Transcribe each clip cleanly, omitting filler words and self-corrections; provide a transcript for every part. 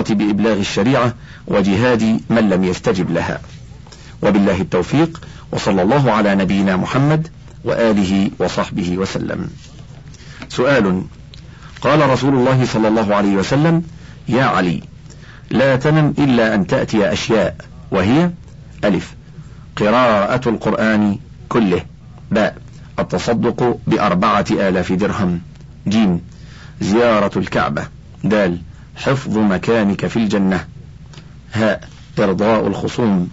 بإبلاغ الشريعة وجهاد من لم يستجب لها. وبالله التوفيق، وصلى الله على نبينا محمد وآله وصحبه وسلم. سؤال: قال رسول الله صلى الله عليه وسلم: يا علي، لا تنم إلا أن تأتي أشياء، وهي: ألف، قراءة القرآن كله، باء، التصدق ب4,000 درهم، جيم، زيارة الكعبة، دال، حفظ مكانك في الجنة، هاء، إرضاء الخصوم.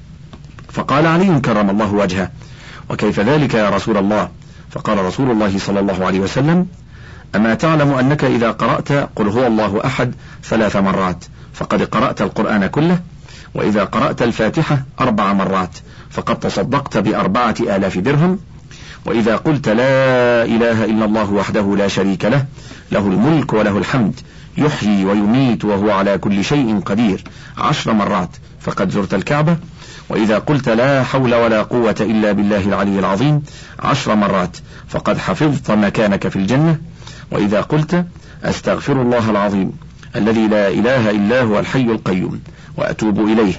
فقال علي كرم الله وجهه: وكيف ذلك يا رسول الله؟ فقال رسول الله صلى الله عليه وسلم: أما تعلم أنك إذا قرأت قل هو الله أحد 3 مرات فقد قرأت القرآن كله، وإذا قرأت الفاتحة 4 مرات فقد تصدقت ب4,000 درهم، وإذا قلت لا إله إلا الله وحده لا شريك له، له الملك وله الحمد، يحيي ويميت وهو على كل شيء قدير 10 مرات فقد زرت الكعبة، وإذا قلت لا حول ولا قوة إلا بالله العلي العظيم 10 مرات فقد حفظت مكانك في الجنة، وإذا قلت أستغفر الله العظيم الذي لا إله إلا هو الحي القيوم وأتوب إليه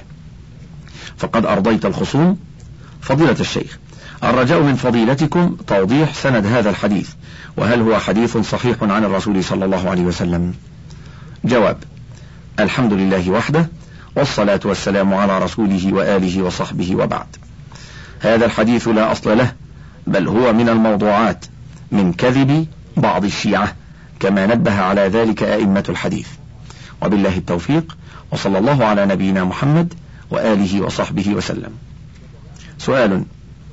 فقد أرضيت الخصوم. فضيلة الشيخ، الرجاء من فضيلتكم توضيح سند هذا الحديث، وهل هو حديث صحيح عن الرسول صلى الله عليه وسلم؟ جواب: الحمد لله وحده، والصلاة والسلام على رسوله وآله وصحبه، وبعد. هذا الحديث لا أصل له، بل هو من الموضوعات من كذب بعض الشيعة، كما نبه على ذلك أئمة الحديث. وبالله التوفيق، وصلى الله على نبينا محمد وآله وصحبه وسلم. سؤال: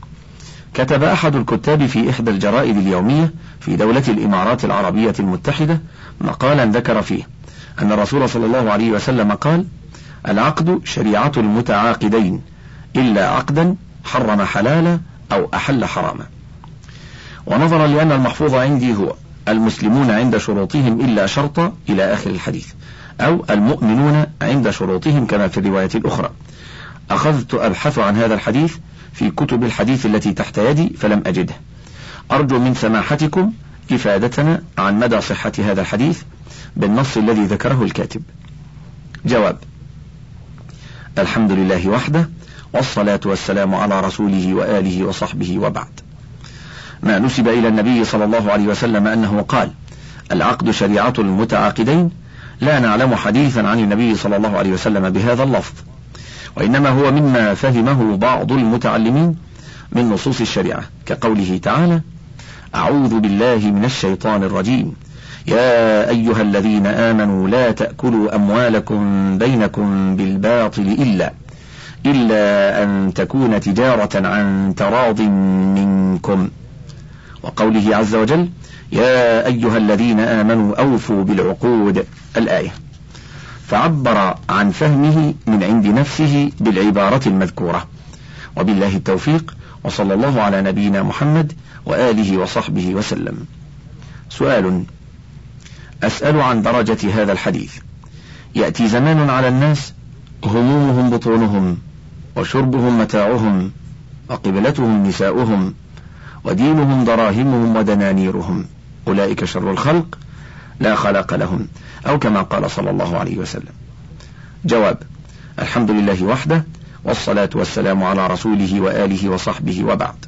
كتب أحد الكتاب في إحدى الجرائد اليومية في دولة الإمارات العربية المتحدة مقالا ذكر فيه أن الرسول صلى الله عليه وسلم قال: العقد شريعة المتعاقدين إلا عقدا حرم حلالا أو أحل حراما. ونظرا لأن المحفوظ عندي هو المسلمون عند شروطهم إلا شرطا إلى آخر الحديث، أو المؤمنون عند شروطهم كما في الرواية الأخرى، أخذت أبحث عن هذا الحديث في كتب الحديث التي تحت يدي فلم أجده. أرجو من سماحتكم إفادتنا عن مدى صحة هذا الحديث بالنص الذي ذكره الكاتب. جواب: الحمد لله وحده، والصلاة والسلام على رسوله وآله وصحبه، وبعد. ما نسب إلى النبي صلى الله عليه وسلم أنه قال: العقد شريعة المتعاقدين، لا نعلم حديثا عن النبي صلى الله عليه وسلم بهذا اللفظ، وإنما هو مما فهمه بعض المتعلمين من نصوص الشريعة، كقوله تعالى: أعوذ بالله من الشيطان الرجيم، يا أيها الذين آمنوا لا تأكلوا أموالكم بينكم بالباطل إلا أن تكون تجارة عن تراض منكم، وقوله عز وجل: يا أيها الذين آمنوا أوفوا بالعقود، الآية. فعبر عن فهمه من عند نفسه بالعبارة المذكورة. وبالله التوفيق، وصلى الله على نبينا محمد وآله وصحبه وسلم. سؤال: أسأل عن درجة هذا الحديث. يأتي زمان على الناس همومهم بطونهم، وشربهم متاعهم، وقبلتهم نساؤهم، ودينهم دراهمهم ودنانيرهم، أولئك شر الخلق لا خلق لهم، أو كما قال صلى الله عليه وسلم. جواب: الحمد لله وحده، والصلاة والسلام على رسوله وآله وصحبه، وبعد.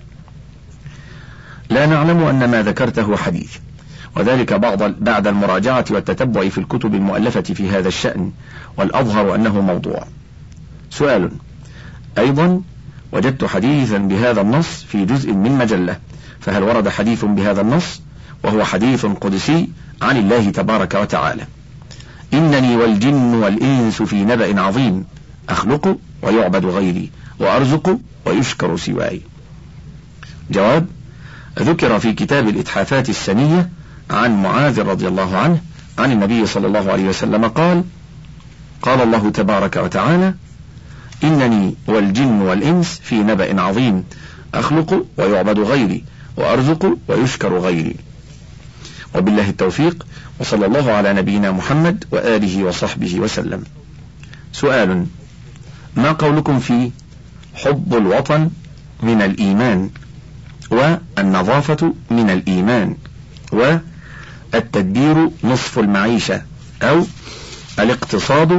لا نعلم أن ما ذكرته حديث، وذلك بعد المراجعة والتتبع في الكتب المؤلفة في هذا الشأن، والأظهر أنه موضوع. سؤال: أيضا وجدت حديثا بهذا النص في جزء من مجلة، فهل ورد حديث بهذا النص وهو حديث قدسي عن الله تبارك وتعالى: إنني والجن والإنس في نبأ عظيم، أخلق ويعبد غيري، وأرزق ويشكر سواي؟ جواب: ذكر في كتاب الإتحافات السنية عن معاذ رضي الله عنه عن النبي صلى الله عليه وسلم قال: قال الله تبارك وتعالى: إنني والجن والإنس في نبأ عظيم، أخلق ويعبد غيري، وأرزق ويشكر غيري. وبالله التوفيق، وصلى الله على نبينا محمد وآله وصحبه وسلم. سؤال: ما قولكم في حب الوطن من الإيمان، والنظافة من الإيمان، والتدبير نصف المعيشة، أو الاقتصاد